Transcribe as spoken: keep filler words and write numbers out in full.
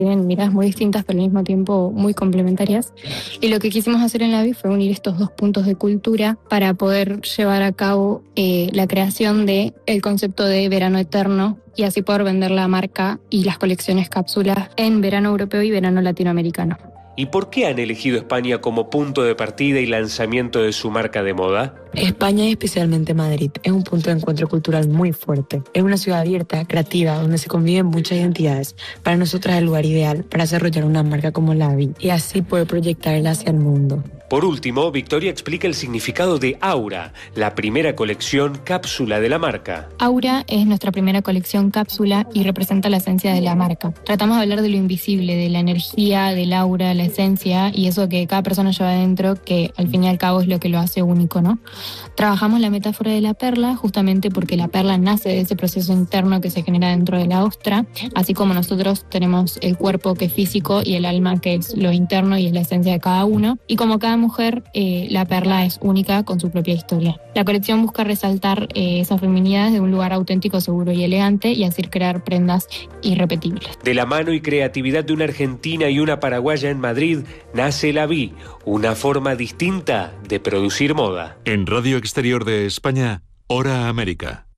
Tienen miradas muy distintas, pero al mismo tiempo muy complementarias. Y lo que quisimos hacer en la B I fue unir estos dos puntos de cultura para poder llevar a cabo eh, la creación de el concepto de verano eterno y así poder vender la marca y las colecciones cápsulas en verano europeo y verano latinoamericano. ¿Y por qué han elegido España como punto de partida y lanzamiento de su marca de moda? España y especialmente Madrid es un punto de encuentro cultural muy fuerte. Es una ciudad abierta, creativa, donde se conviven muchas identidades. Para nosotras es el lugar ideal para desarrollar una marca como la B I y así poder proyectarla hacia el mundo. Por último, Victoria explica el significado de Aura, la primera colección cápsula de la marca. Aura es nuestra primera colección cápsula y representa la esencia de la marca. Tratamos de hablar de lo invisible, de la energía, del aura, la esencia y eso que cada persona lleva adentro, que al fin y al cabo es lo que lo hace único, ¿no? Trabajamos la metáfora de la perla justamente porque la perla nace de ese proceso interno que se genera dentro de la ostra, así como nosotros tenemos el cuerpo que es físico y el alma que es lo interno y es la esencia de cada uno. Y como cada mujer, eh, la perla es única con su propia historia. La colección busca resaltar eh, esa feminidad de un lugar auténtico, seguro y elegante y así crear prendas irrepetibles. De la mano y creatividad de una argentina y una paraguaya en Madrid, nace la B I, una forma distinta de producir moda. En Radio Exterior de España, Hora América.